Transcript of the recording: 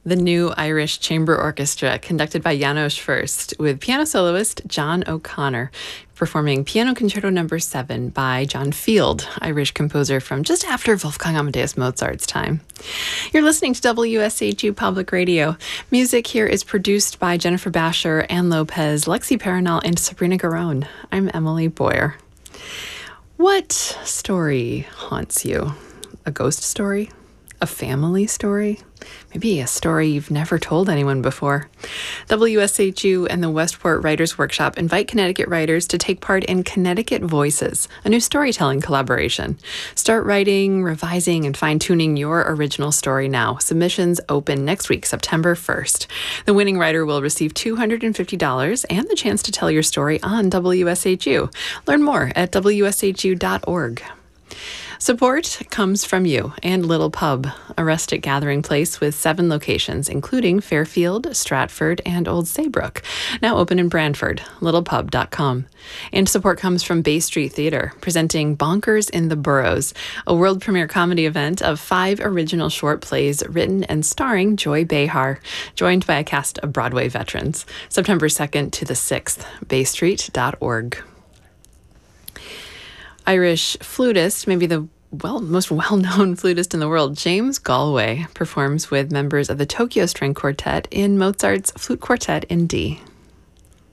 The New Irish Chamber Orchestra, conducted by János Fürst, with piano soloist John O'Connor, performing Piano Concerto No. 7 by John Field, Irish composer from just after Wolfgang Amadeus Mozart's time. You're listening to WSHU Public Radio. Music here is produced by Jennifer Basher, Ann Lopez, Lexi Paranal, and Sabrina Garone. I'm Emily Boyer. What story haunts you? A ghost story? A family story? Maybe a story you've never told anyone before. WSHU and the Westport Writers Workshop invite Connecticut writers to take part in Connecticut Voices, a new storytelling collaboration. Start writing, revising, and fine-tuning your original story now. Submissions open next week, September 1st. The winning writer will receive $250 and the chance to tell your story on WSHU. Learn more at wshu.org. Support comes from you and Little Pub, a rustic gathering place with 7 locations, including Fairfield, Stratford, and Old Saybrook, now open in Brantford, littlepub.com. And support comes from Bay Street Theater, presenting Bonkers in the Burrows, a world premiere comedy event of 5 original short plays written and starring Joy Behar, joined by a cast of Broadway veterans. September 2nd to the 6th, baystreet.org. Irish flutist, maybe the most well-known flutist in the world, James Galway, performs with members of the Tokyo String Quartet in Mozart's Flute Quartet in D.